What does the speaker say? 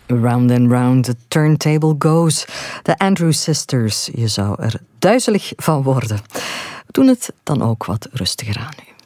Round and round the turntable goes. De Andrews Sisters, je zou er duizelig van worden. We doen het dan ook wat rustiger aan nu.